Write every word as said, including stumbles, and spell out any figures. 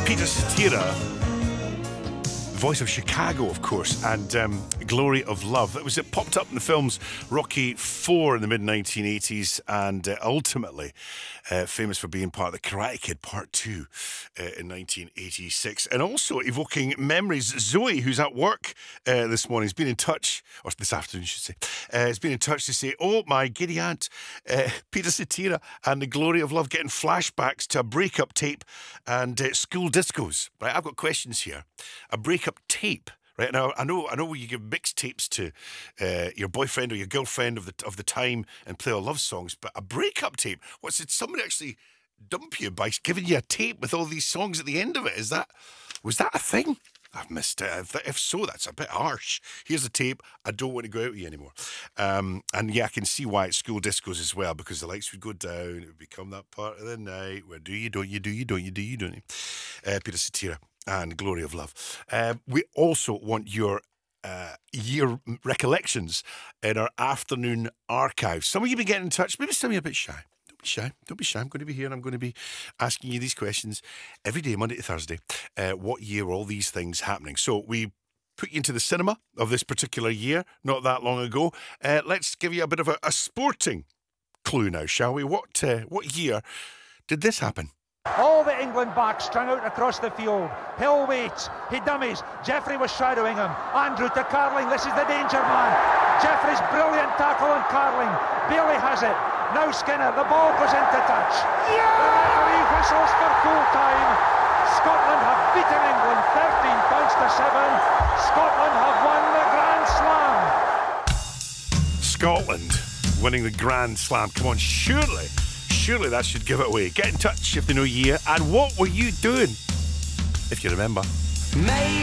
Peter Cetera, voice of Chicago, of course, and um, Glory of Love. It was it popped up in the films Rocky four in the mid nineteen eighties, and uh, ultimately uh, famous for being part of the Karate Kid Part two uh, in nineteen eighty-six, and also evoking memories. Zoe, who's at work uh, this morning, has been in touch, or this afternoon, I should say, uh, has been in touch to say, "Oh, my giddy aunt, uh, Peter Cetera and the Glory of Love getting flashbacks to a breakup tape and uh, school discos." Right, I've got questions here. A breakup tape, right? Now I know, I know, you give mixtapes to uh, your boyfriend or your girlfriend of the of the time and play all love songs, but a breakup tape. What's it? Somebody actually dump you by giving you a tape with all these songs at the end of it? Is that was that a thing? I've missed it. If, if so, that's a bit harsh. Here's a tape. I don't want to go out with you anymore. Um, and yeah, I can see why it's school discos as well, because the lights would go down. It would become that part of the night where do you, don't you, do you, don't you, do you, don't you? Uh, Peter Cetera and Glory of Love. Um, we also want your uh, year recollections in our afternoon archive. Some of you have been getting in touch. Maybe some of you are a bit shy. Don't be shy. Don't be shy. I'm going to be here and I'm going to be asking you these questions every day, Monday to Thursday. Uh, what year were all these things happening? So we put you into the cinema of this particular year, not that long ago. Uh, let's give you a bit of a, a sporting clue now, shall we? What uh, what year did this happen? All the England backs strung out across the field. Hill waits, he dummies. Jeffrey was shadowing him. Andrew to Carling, this is the danger man. Jeffrey's brilliant tackle on Carling. Bailey has it. Now Skinner, the ball goes into touch. Yeah! The referee whistles for full time. Scotland have beaten England thirteen points to seven. Scotland have won the Grand Slam. Scotland winning the Grand Slam. Come on, surely. Surely that should give it away. Get in touch if they know year. And what were you doing, if you remember? Maybe